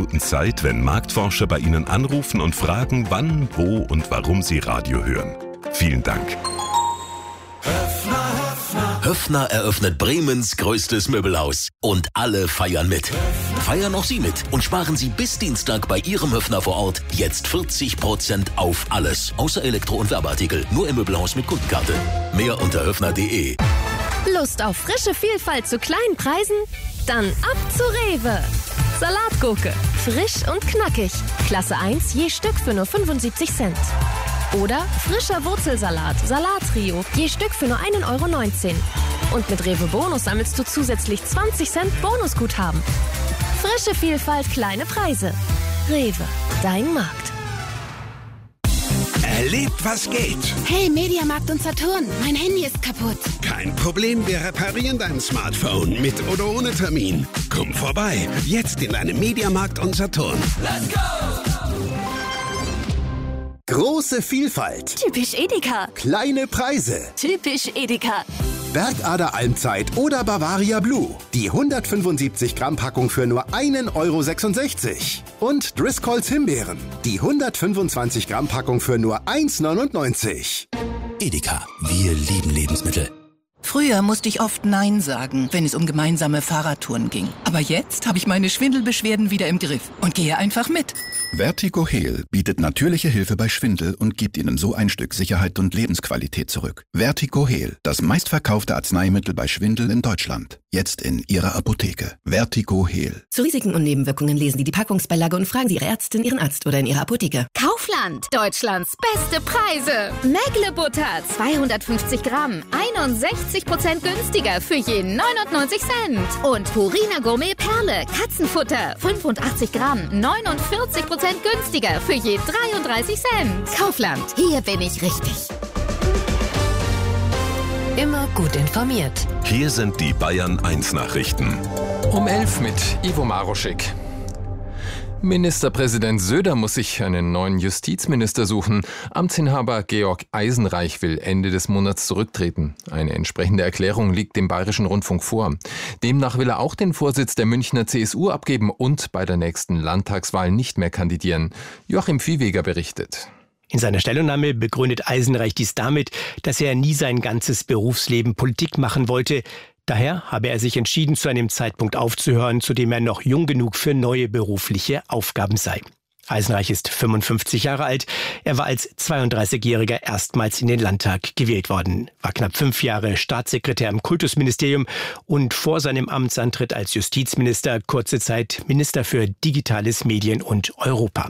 Minuten Zeit, wenn Marktforscher bei Ihnen anrufen und fragen, wann, wo und warum Sie Radio hören. Vielen Dank. Höffner eröffnet Bremens größtes Möbelhaus. Und alle feiern mit. Feiern auch Sie mit und sparen Sie bis Dienstag bei Ihrem Höffner vor Ort jetzt 40% auf alles. Außer Elektro- und Werbeartikel. Nur im Möbelhaus mit Kundenkarte. Mehr unter höffner.de. Lust auf frische Vielfalt zu kleinen Preisen? Dann ab zu Rewe. Salatgurke. Frisch und knackig. Klasse 1 je Stück für nur 75 Cent. Oder frischer Wurzelsalat, Salattrio, je Stück für nur 1,19 €. Und mit Rewe Bonus sammelst du zusätzlich 20 Cent Bonusguthaben. Frische Vielfalt, kleine Preise. Rewe, dein Markt. Erlebt, was geht. Hey, Mediamarkt und Saturn, mein Handy ist kaputt. Kein Problem, wir reparieren dein Smartphone mit oder ohne Termin. Komm vorbei, jetzt in deinem Mediamarkt und Saturn. Let's go! Große Vielfalt. Typisch Edeka. Kleine Preise. Typisch Edeka. Bergader Almzeit oder Bavaria Blue. Die 175 Gramm Packung für nur 1,66 €. Und Driscolls Himbeeren. Die 125 Gramm Packung für nur 1,99 €. Edeka, wir lieben Lebensmittel. Früher musste ich oft Nein sagen, wenn es um gemeinsame Fahrradtouren ging. Aber jetzt habe ich meine Schwindelbeschwerden wieder im Griff und gehe einfach mit. Vertigo Heal bietet natürliche Hilfe bei Schwindel und gibt Ihnen so ein Stück Sicherheit und Lebensqualität zurück. Vertigo Heal, das meistverkaufte Arzneimittel bei Schwindel in Deutschland. Jetzt in Ihrer Apotheke. Vertigo Heal. Zu Risiken und Nebenwirkungen lesen Sie die Packungsbeilage und fragen Sie Ihre Ärztin, Ihren Arzt oder in Ihrer Apotheke. Kaufland, Deutschlands beste Preise. Mägle-Butter, 250 Gramm, 61% günstiger für je 99 Cent. Und Purina Gourmet Perle, Katzenfutter, 85 Gramm, 49% günstiger für je 33 Cent. Kaufland, hier bin ich richtig. Immer gut informiert. Hier sind die Bayern 1 Nachrichten. Um 11 mit Ivo Maroschek. Ministerpräsident Söder muss sich einen neuen Justizminister suchen. Amtsinhaber Georg Eisenreich will Ende des Monats zurücktreten. Eine entsprechende Erklärung liegt dem Bayerischen Rundfunk vor. Demnach will er auch den Vorsitz der Münchner CSU abgeben und bei der nächsten Landtagswahl nicht mehr kandidieren. Joachim Viehweger berichtet. In seiner Stellungnahme begründet Eisenreich dies damit, dass er nie sein ganzes Berufsleben Politik machen wollte. Daher habe er sich entschieden, zu einem Zeitpunkt aufzuhören, zu dem er noch jung genug für neue berufliche Aufgaben sei. Eisenreich ist 55 Jahre alt. Er war als 32-Jähriger erstmals in den Landtag gewählt worden, war knapp 5 Jahre Staatssekretär im Kultusministerium und vor seinem Amtsantritt als Justizminister kurze Zeit Minister für Digitales, Medien und Europa.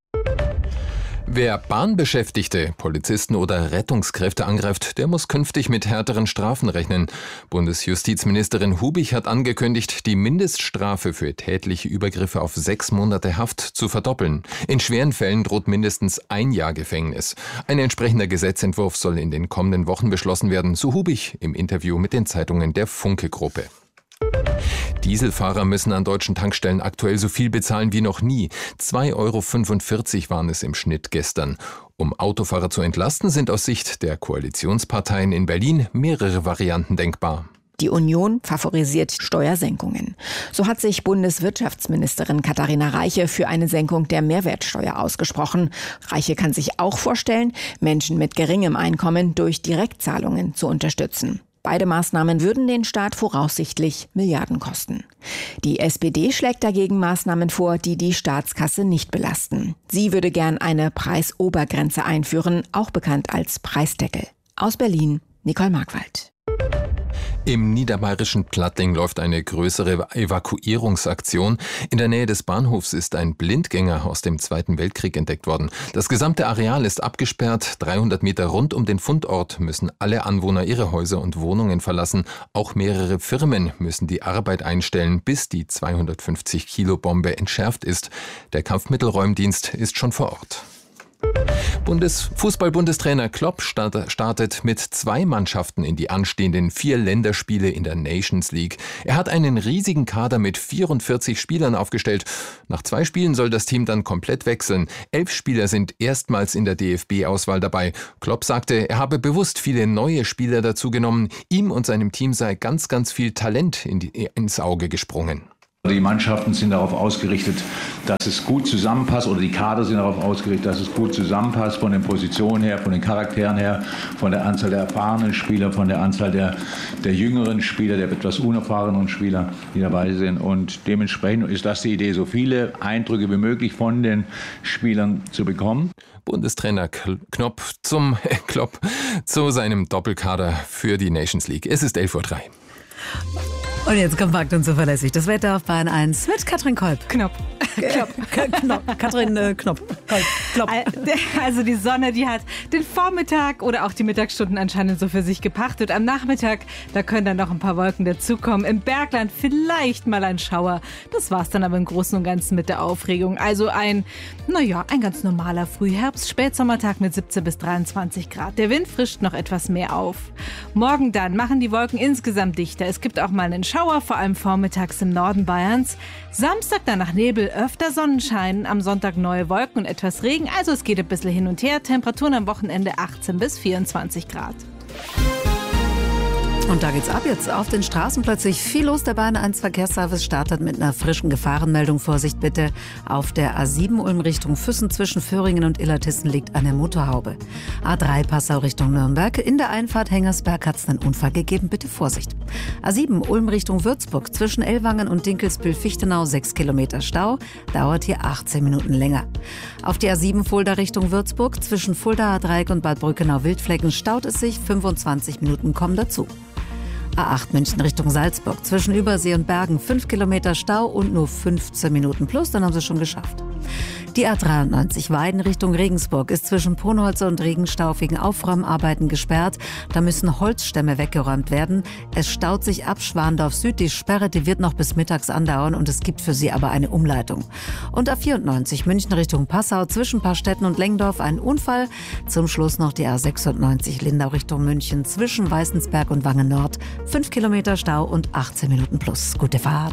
Wer Bahnbeschäftigte, Polizisten oder Rettungskräfte angreift, der muss künftig mit härteren Strafen rechnen. Bundesjustizministerin Hubich hat angekündigt, die Mindeststrafe für tätliche Übergriffe auf 6 Monate Haft zu verdoppeln. In schweren Fällen droht mindestens 1 Jahr Gefängnis. Ein entsprechender Gesetzentwurf soll in den kommenden Wochen beschlossen werden, so Hubich im Interview mit den Zeitungen der Funke-Gruppe. Dieselfahrer müssen an deutschen Tankstellen aktuell so viel bezahlen wie noch nie. 2,45 € waren es im Schnitt gestern. Um Autofahrer zu entlasten, sind aus Sicht der Koalitionsparteien in Berlin mehrere Varianten denkbar. Die Union favorisiert Steuersenkungen. So hat sich Bundeswirtschaftsministerin Katharina Reiche für eine Senkung der Mehrwertsteuer ausgesprochen. Reiche kann sich auch vorstellen, Menschen mit geringem Einkommen durch Direktzahlungen zu unterstützen. Beide Maßnahmen würden den Staat voraussichtlich Milliarden kosten. Die SPD schlägt dagegen Maßnahmen vor, die die Staatskasse nicht belasten. Sie würde gern eine Preisobergrenze einführen, auch bekannt als Preisdeckel. Aus Berlin, Nicole Markwald. Im niederbayerischen Plattling läuft eine größere Evakuierungsaktion. In der Nähe des Bahnhofs ist ein Blindgänger aus dem Zweiten Weltkrieg entdeckt worden. Das gesamte Areal ist abgesperrt. 300 Meter rund um den Fundort müssen alle Anwohner ihre Häuser und Wohnungen verlassen. Auch mehrere Firmen müssen die Arbeit einstellen, bis die 250-Kilo-Bombe entschärft ist. Der Kampfmittelräumdienst ist schon vor Ort. Fußball-Bundestrainer Klopp startet mit 2 Mannschaften in die anstehenden 4 Länderspiele in der Nations League. Er hat einen riesigen Kader mit 44 Spielern aufgestellt. Nach 2 Spielen soll das Team dann komplett wechseln. 11 Spieler sind erstmals in der DFB-Auswahl dabei. Klopp sagte, er habe bewusst viele neue Spieler dazu genommen. Ihm und seinem Team sei ganz viel Talent ins Auge gesprungen. Die Mannschaften sind darauf ausgerichtet, dass es gut zusammenpasst, oder die Kader sind darauf ausgerichtet, dass es gut zusammenpasst von den Positionen her, von den Charakteren her, von der Anzahl der erfahrenen Spieler, von der Anzahl der jüngeren Spieler, der etwas unerfahrenen Spieler, die dabei sind. Und dementsprechend ist das die Idee, so viele Eindrücke wie möglich von den Spielern zu bekommen. Bundestrainer Klopp zu seinem Doppelkader für die Nations League. Es ist 11:03 Uhr. Und jetzt kompakt und zuverlässig das Wetter auf Bayern 1 mit Katrin Kolb. Katrin Knopp. Also die Sonne, die hat den Vormittag oder auch die Mittagsstunden anscheinend so für sich gepachtet. Am Nachmittag, da können dann noch ein paar Wolken dazukommen. Im Bergland vielleicht mal ein Schauer. Das war's dann aber im Großen und Ganzen mit der Aufregung. Also ein ganz normaler Frühherbst, Spätsommertag mit 17 bis 23 Grad. Der Wind frischt noch etwas mehr auf. Morgen dann machen die Wolken insgesamt dichter. Es gibt auch mal einen Schauer, vor allem vormittags im Norden Bayerns. Samstag dann nach Nebel öfter Sonnenschein, am Sonntag neue Wolken und etwas Regen. Also es geht ein bisschen hin und her. Temperaturen am Wochenende 18 bis 24 Grad. Und da geht's ab jetzt auf den Straßen. Plötzlich viel los. Der Bayern 1 Verkehrsservice startet mit einer frischen Gefahrenmeldung. Vorsicht bitte. Auf der A7 Ulm Richtung Füssen zwischen Föhringen und Illertissen liegt eine Motorhaube. A3 Passau Richtung Nürnberg. In der Einfahrt Hengersberg hat's einen Unfall gegeben. Bitte Vorsicht. A7 Ulm Richtung Würzburg zwischen Ellwangen und Dinkelsbühl-Fichtenau 6 Kilometer Stau. Dauert hier 18 Minuten länger. Auf die A7 Fulda Richtung Würzburg zwischen Fuldaer Dreieck und Bad Brückenau-Wildflecken staut es sich. 25 Minuten kommen dazu. A8 München Richtung Salzburg. Zwischen Übersee und Bergen 5 Kilometer Stau und nur 15 Minuten plus, dann haben sie es schon geschafft. Die A93 Weiden Richtung Regensburg ist zwischen Ponholzer und Regenstau wegen Aufräumarbeiten gesperrt. Da müssen Holzstämme weggeräumt werden. Es staut sich ab Schwandorf Süd. Die Sperre, die wird noch bis mittags andauern und es gibt für sie aber eine Umleitung. Und A94 München Richtung Passau zwischen Paarstetten und Lengdorf ein Unfall. Zum Schluss noch die A96 Lindau Richtung München zwischen Weißensberg und Wangen Nord. 5 Kilometer Stau und 18 Minuten plus. Gute Fahrt.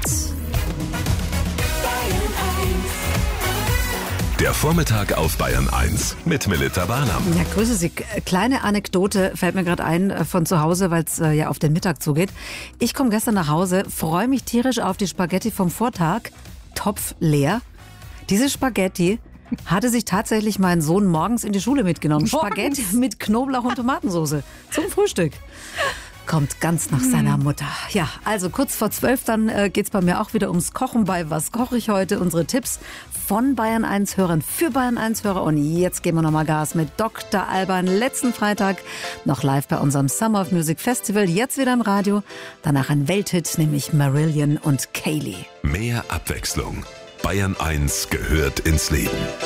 Der Vormittag auf Bayern 1 mit Melitta Barnam. Ja, grüße Sie. Kleine Anekdote fällt mir gerade ein von zu Hause, weil es ja auf den Mittag zugeht. Ich komme gestern nach Hause, freue mich tierisch auf die Spaghetti vom Vortag. Topf leer. Diese Spaghetti hatte sich tatsächlich mein Sohn morgens in die Schule mitgenommen. Spaghetti mit Knoblauch und Tomatensauce zum Frühstück. Kommt ganz nach seiner Mutter. Ja, also kurz vor 12, dann geht's bei mir auch wieder ums Kochen bei Was koche ich heute? Unsere Tipps von Bayern 1 Hörern für Bayern 1 Hörer. Und jetzt geben wir nochmal Gas mit Dr. Alban. Letzten Freitag noch live bei unserem Summer of Music Festival. Jetzt wieder im Radio. Danach ein Welthit, nämlich Marillion und Kaylee. Mehr Abwechslung. Bayern 1 gehört ins Leben.